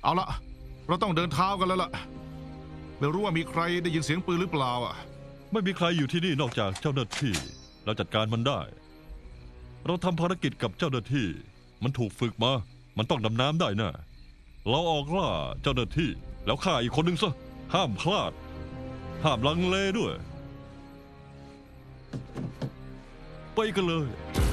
เอาละเราต้องเดินเท้ากันแล้วล่ะไม่รู้ว่ามีใครได้ยินเสียงปืนหรือเปล่าอ่ะไม่มีใครอยู่ที่นี่นอกจากเจ้าหน้าที่เราจัดการมันได้ เราทำภารกิจกับเจ้าหน้าที่มันถูกฝึกมามันต้องดำน้ำได้นะเราออกล่าเจ้าหน้าที่แล้วฆ่าอีกคนหนึ่งซะห้ามพลาดห้ามลังเลด้วยไปกันเลย